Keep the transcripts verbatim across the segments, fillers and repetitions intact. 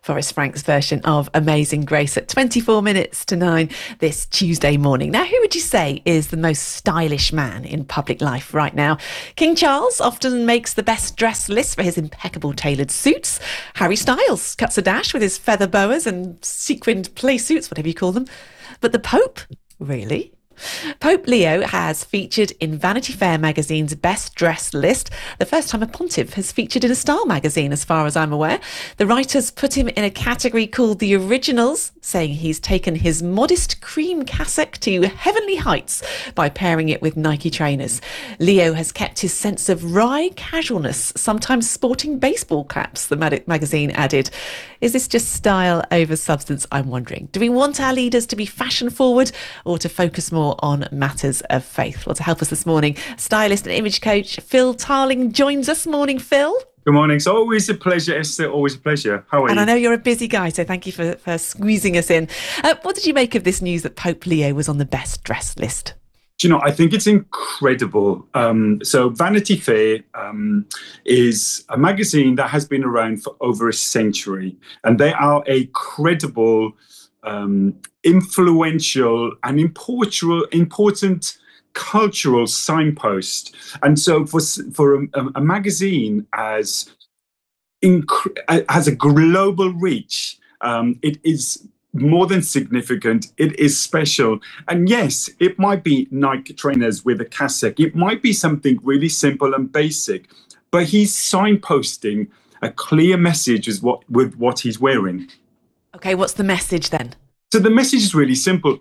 Forrest Frank's version of Amazing Grace at twenty-four minutes to nine this Tuesday morning. Now, who would you say is the most stylish man in public life right now? King Charles often makes the best dress list for his impeccable tailored suits. Harry Styles cuts a dash with his feather boas and sequined play suits, whatever you call them. But the Pope? Really? Pope Leo has featured in Vanity Fair magazine's best dressed list, the first time a pontiff has featured in a style magazine, as far as I'm aware. The writers put him in a category called the Originals, saying he's taken his modest cream cassock to heavenly heights by pairing it with Nike trainers. Leo has kept his sense of wry casualness, sometimes sporting baseball caps, the mag- magazine added. Is this just style over substance, I'm wondering? Do we want our leaders to be fashion forward or to focus more on matters of faith? Well, to help us this morning, stylist and image coach Phil Tarling joins us. Morning, Phil. Good morning. It's always a pleasure, Esther. Always a pleasure. How are and you? And I know you're a busy guy, so thank you for, for squeezing us in. Uh, what did you make of this news that Pope Leo was on the best dressed list? Do you know, I think it's incredible. Um, so Vanity Fair um, is a magazine that has been around for over a century, and they are a credible, um, influential and important, important cultural signpost. And so for for a, a magazine as inc- has a global reach, um, it is more than significant. It is special. And yes, it might be Nike trainers with a cassock. It might be something really simple and basic, but he's signposting a clear message is what with what he's wearing. Okay, what's the message then? So the message is really simple.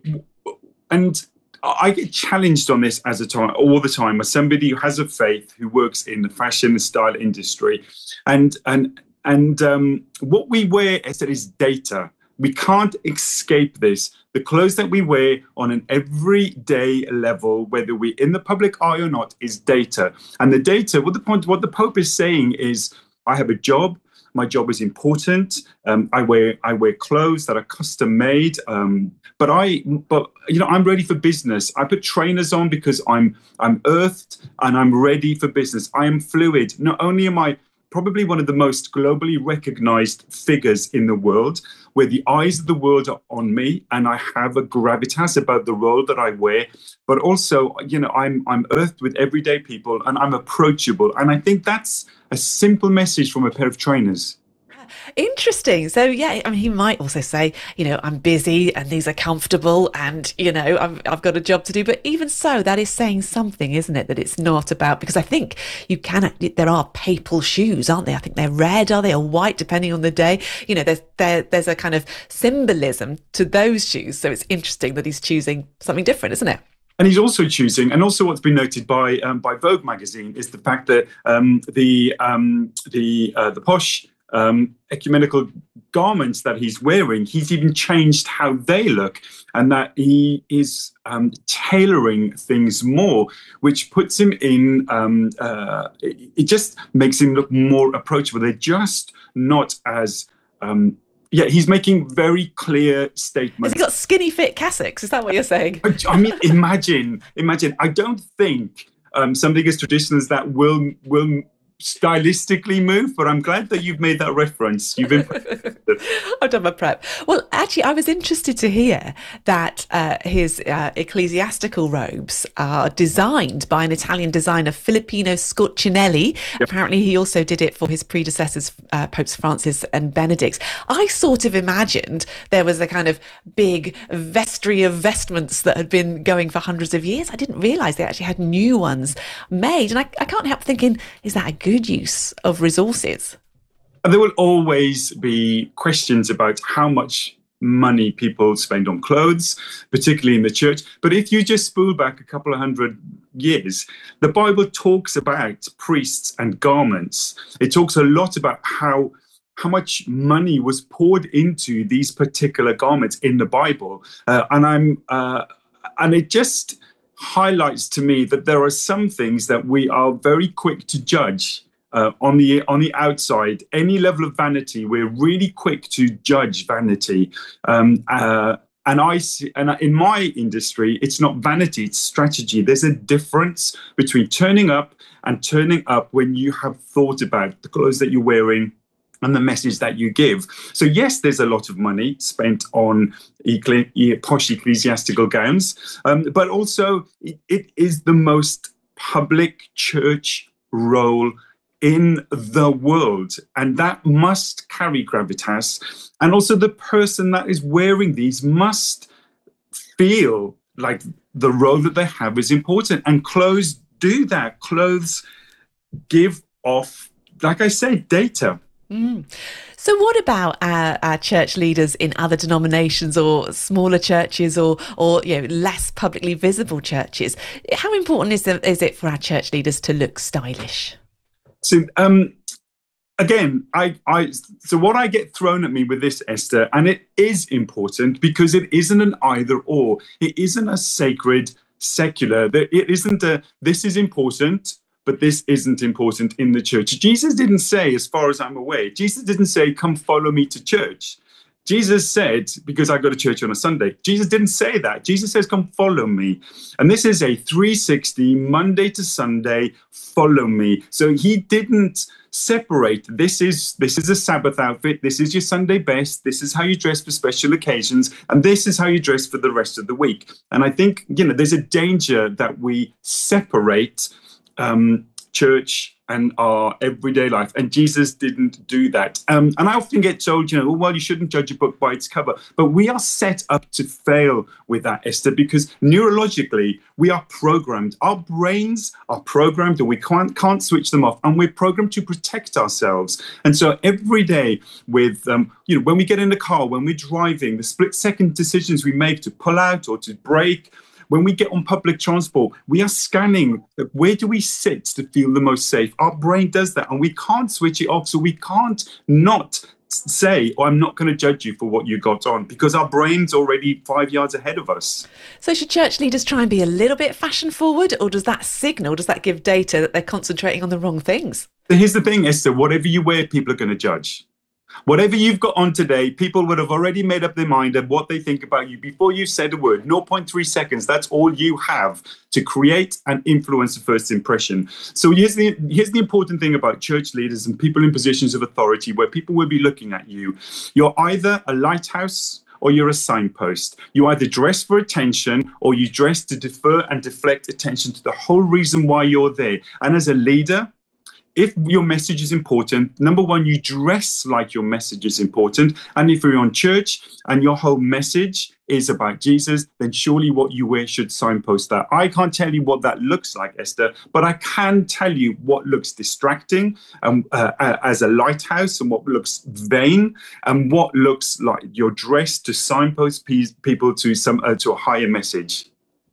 And I get challenged on this as a time all the time as somebody who has a faith, who works in the fashion and style industry. And and and um, what we wear, I said, is data. We can't escape this. The clothes that we wear on an everyday level, whether we're in the public eye or not, is data. And the data, what the point, what the Pope is saying is, I have a job. My job is important. Um, I wear I wear clothes that are custom made. Um, but I, but you know, I'm ready for business. I put trainers on because I'm I'm earthed and I'm ready for business. I am fluid. Not only am I probably one of the most globally recognized figures in the world, where the eyes of the world are on me, and I have a gravitas about the role that I wear. But also, you know, I'm I'm earthed with everyday people, and I'm approachable. And I think that's a simple message from a pair of trainers. Interesting. So, yeah, I mean, he might also say, you know, I'm busy and these are comfortable and, you know, I've, I've got a job to do. But even so, that is saying something, isn't it? That it's not about, because I think you can, there are papal shoes, aren't they? I think they're red, are they, or white, depending on the day. You know, there's, there, there's a kind of symbolism to those shoes. So it's interesting that he's choosing something different, isn't it? And he's also choosing, and also what's been noted by um, by Vogue magazine is the fact that um, the um, the uh, the posh um, ecumenical garments that he's wearing, he's even changed how they look, and that he is um, tailoring things more, which puts him in. Um, uh, it, it just makes him look more approachable. They're just not as um, Yeah, he's making very clear statements. Has he got skinny fit cassocks? Is that what you're saying? I, I mean, imagine, imagine. I don't think um, something as traditional as that will will stylistically move, but I'm glad that you've made that reference. You've been. I've done my prep. Well, actually, I was interested to hear that uh, his uh, ecclesiastical robes are designed by an Italian designer, Filippino Scorcinelli. Yep. Apparently, he also did it for his predecessors, uh, Popes Francis and Benedict. I sort of imagined there was a kind of big vestry of vestments that had been going for hundreds of years. I didn't realise they actually had new ones made. And I, I can't help thinking, is that a good use of resources? There will always be questions about how much money people spend on clothes, particularly in the church. But if you just spool back a couple of hundred years, the Bible talks about priests and garments. It talks a lot about how how much money was poured into these particular garments in the Bible. Uh, and I'm uh, and it just highlights to me that there are some things that we are very quick to judge. Uh, on the on the outside, any level of vanity, we're really quick to judge vanity. Um, uh, and I see, and in my industry, it's not vanity, it's strategy. There's a difference between turning up and turning up when you have thought about the clothes that you're wearing, and the message that you give. So yes, there's a lot of money spent on ecle- posh ecclesiastical gowns, um, but also it, it is the most public church role in the world, and that must carry gravitas. And also the person that is wearing these must feel like the role that they have is important, and clothes do that. Clothes give off, like I said, data. Mm. So what about our, our church leaders in other denominations or smaller churches or, or you know, less publicly visible churches? How important is it, is it for our church leaders to look stylish? So um, again, I, I so what I get thrown at me with this, Esther, and it is important because it isn't an either or. It isn't a sacred secular. It isn't a this is important, but this isn't important in the church. Jesus didn't say, as far as I'm aware, Jesus didn't say, come follow me to church. Jesus said, because I go to church on a Sunday, Jesus didn't say that. Jesus says, come follow me. And this is a three sixty, Monday to Sunday, follow me. So he didn't separate. This is this is a Sabbath outfit. This is your Sunday best. This is how you dress for special occasions. And this is how you dress for the rest of the week. And I think, you know, there's a danger that we separate um, church and our everyday life. And Jesus didn't do that. Um, and I often get told, you know, well, you shouldn't judge a book by its cover. But we are set up to fail with that, Esther, because neurologically, we are programmed. Our brains are programmed and we can't, can't switch them off. And we're programmed to protect ourselves. And so every day with, um, you know, when we get in the car, when we're driving, the split second decisions we make to pull out or to brake, when we get on public transport, we are scanning where do we sit to feel the most safe. Our brain does that and we can't switch it off. So we can't not say, oh, I'm not going to judge you for what you got on, because our brain's already five yards ahead of us. So should church leaders try and be a little bit fashion forward, or does that signal, does that give data that they're concentrating on the wrong things? So here's the thing, Esther, whatever you wear, people are going to judge. Whatever you've got on today, people would have already made up their mind of what they think about you before you said a word. zero point three seconds, that's all you have to create and influence a first impression. So here's the, here's the important thing about church leaders and people in positions of authority where people will be looking at you. You're either a lighthouse or you're a signpost. You either dress for attention or you dress to defer and deflect attention to the whole reason why you're there. And as a leader, if your message is important, number one, you dress like your message is important. And if you're on church and your whole message is about Jesus, then surely what you wear should signpost that. I can't tell you what that looks like, Esther, but I can tell you what looks distracting um, uh, uh, as a lighthouse, and what looks vain, and what looks like you're dressed to signpost pe- people to some uh, to a higher message.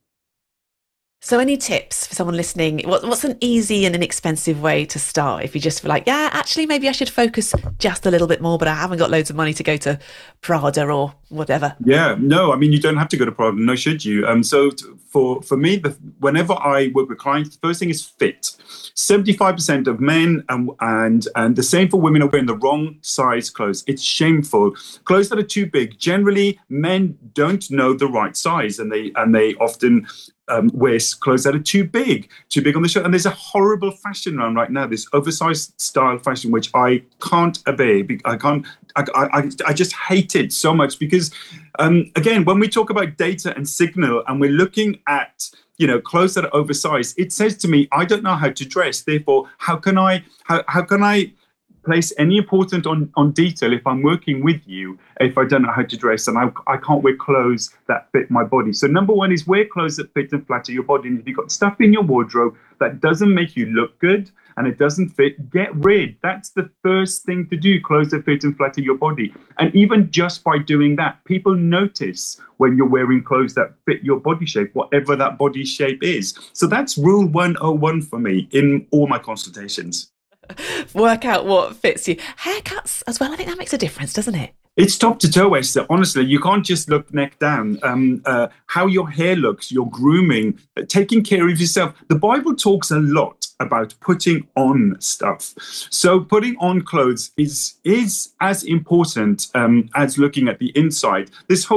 So any tips for someone listening? What, what's an easy and inexpensive way to start if you just feel like, yeah, actually, maybe I should focus just a little bit more, but I haven't got loads of money to go to Prada or whatever? Yeah, no, I mean, you don't have to go to Prada, no, should you? Um, so t- for, for me, the, whenever I work with clients, the first thing is fit. seventy-five percent of men and, and, and the same for women are wearing the wrong size clothes. It's shameful. Clothes that are too big. Generally, men don't know the right size, and they and they often Um, wear clothes that are too big, too big on the shirt. And there's a horrible fashion around right now, this oversized style fashion, which I can't obey. I can't, I, I, I just hate it so much because, um, again, when we talk about data and signal and we're looking at, you know, clothes that are oversized, it says to me, I don't know how to dress. Therefore, how can I, how, how can I place any importance on, on detail if I'm working with you, if I don't know how to dress and I, I can't wear clothes that fit my body. So number one is wear clothes that fit and flatter your body. And if you've got stuff in your wardrobe that doesn't make you look good and it doesn't fit, get rid. That's the first thing to do, clothes that fit and flatter your body. And even just by doing that, people notice when you're wearing clothes that fit your body shape, whatever that body shape is. So that's rule one oh one for me in all my consultations. Work out what fits you. Haircuts as well, I think that makes a difference, doesn't it? It's top to toe, Esther. Honestly, you can't just look neck down. Um, uh, how your hair looks, your grooming, uh, taking care of yourself. The Bible talks a lot about putting on stuff. So putting on clothes is is as important um, as looking at the inside. This whole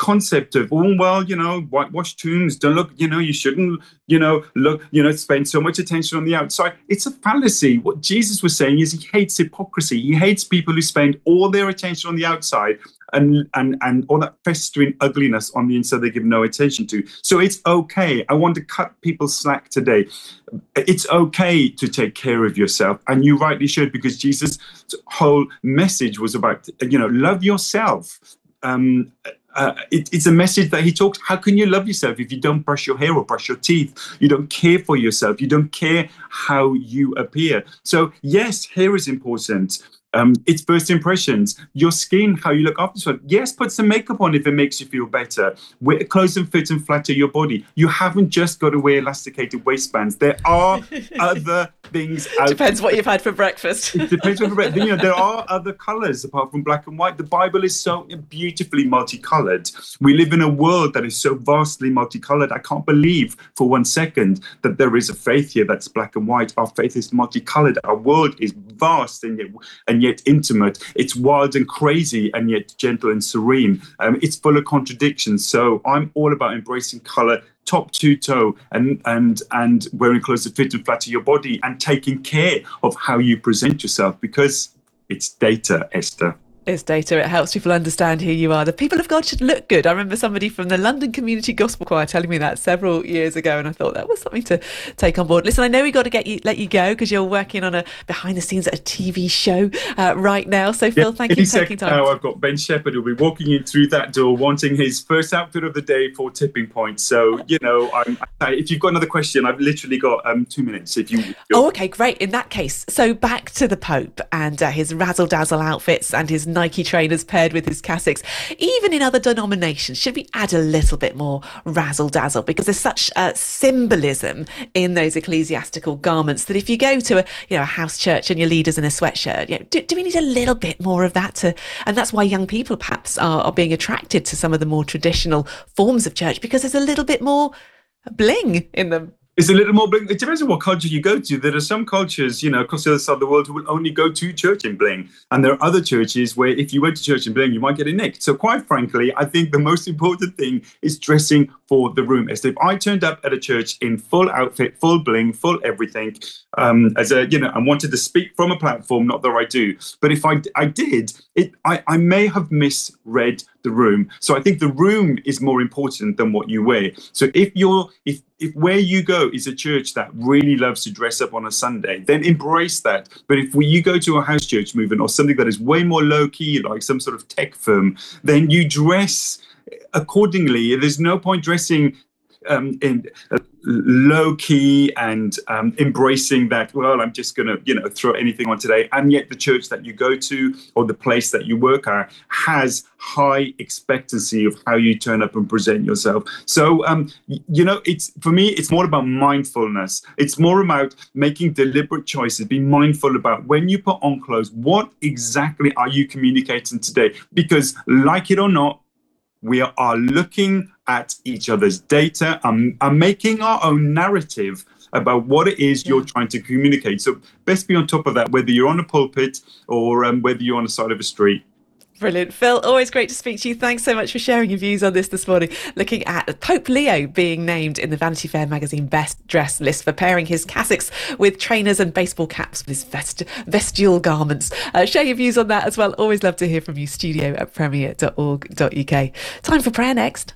concept of, oh, well, you know, whitewashed tombs, don't look, you know, you shouldn't, you know, look, you know, spend so much attention on the outside. It's a fallacy. What Jesus was saying is he hates hypocrisy. He hates people who spend all their attention on the outside and and and all that festering ugliness on the inside they give no attention to. So it's okay. I want to cut people slack today. It's okay to take care of yourself, and you rightly should, because Jesus' whole message was about, you know, love yourself. Um, uh, it, it's a message that he talks. How can you love yourself if you don't brush your hair or brush your teeth? You don't care for yourself. You don't care how you appear. So yes, hair is important. Um, it's first impressions, your skin, how you look after yourself. Yes, put some makeup on if it makes you feel better. Wear clothes that fit and flatter your body. You haven't just got to wear elasticated waistbands. There are other things out Depends what you've had for breakfast. It depends what for breakfast. You know, there are other colours apart from black and white. The Bible is so beautifully multicoloured. We live in a world that is so vastly multicoloured. I can't believe for one second that there is a faith here that's black and white. Our faith is multicoloured. Our world is vast and yet and yet intimate. It's wild and crazy and yet gentle and serene. Um, it's full of contradictions. So I'm all about embracing colour, top to toe, and and and wearing clothes that fit and flatter your body, and taking care of how you present yourself, because it's data, Esther. It's data. It helps people understand who you are. The people of God should look good. I remember somebody from the London Community Gospel Choir telling me that several years ago, and I thought that was something to take on board. Listen, I know we got to get you, let you go, because you're working on a behind the scenes at a T V show uh, right now. So Phil, yeah, thank you for taking time. Now I've got Ben Shepherd who'll be walking in through that door, wanting his first outfit of the day for Tipping Point. So you know, I'm, I, if you've got another question, I've literally got um, two minutes. If you. Oh, okay, great. In that case, so back to the Pope and uh, his razzle dazzle outfits and his Nike trainers paired with his cassocks. Even in other denominations, should we add a little bit more razzle dazzle? Because there's such uh, symbolism in those ecclesiastical garments that if you go to a you know a house church and your leader's in a sweatshirt, you know, do, do we need a little bit more of that? To, and that's why young people perhaps are, are being attracted to some of the more traditional forms of church, because there's a little bit more bling in them. It's a little more bling. It depends on what culture you go to. There are some cultures, you know, across the other side of the world who will only go to church in bling. And there are other churches where if you went to church in bling, you might get it nicked. So quite frankly, I think the most important thing is dressing for the room. As if I turned up at a church in full outfit, full bling, full everything, um, as a, you know, and wanted to speak from a platform, not that I do. But if I, I did, it, I, I may have misread the room. So I think the room is more important than what you wear. So if you're, if, if where you go is a church that really loves to dress up on a Sunday, then embrace that. But if we, you go to a house church movement or something that is way more low key, like some sort of tech firm, then you dress accordingly. There's no point dressing um, in uh, low key and um, embracing that, well, I'm just going to, you know, throw anything on today. And yet the church that you go to or the place that you work at has high expectancy of how you turn up and present yourself. So, um, you know, it's for me, it's more about mindfulness. It's more about making deliberate choices. Be mindful about when you put on clothes, what exactly are you communicating today? Because like it or not, we are looking at each other's data and, and making our own narrative about what it is yeah. you're trying to communicate. So best be on top of that, whether you're on a pulpit or um, whether you're on the side of a street. Brilliant. Phil, always great to speak to you. Thanks so much for sharing your views on this this morning. Looking at Pope Leo being named in the Vanity Fair magazine Best Dressed list for pairing his cassocks with trainers and baseball caps with his vest- vestial garments. Uh, share your views on that as well. Always love to hear from you. Studio at premier dot org dot U K. Time for prayer next.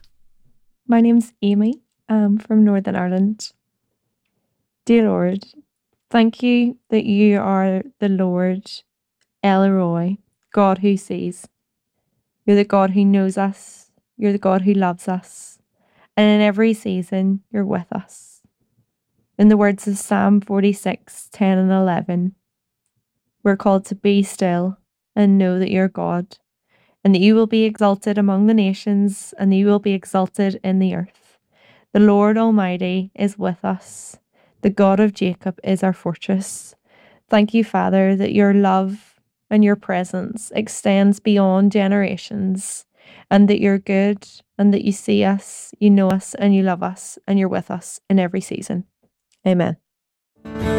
My name's Amy. I'm from Northern Ireland. Dear Lord, thank you that you are the Lord El Roi, God who sees. You're the God who knows us. You're the God who loves us. And in every season, you're with us. In the words of Psalm forty-six, ten and eleven, we're called to be still and know that you're God, and that you will be exalted among the nations, and that you will be exalted in the earth. The Lord Almighty is with us. The God of Jacob is our fortress. Thank you, Father, that your love and your presence extends beyond generations, and that you're good, and that you see us, you know us, and you love us, and you're with us in every season. Amen.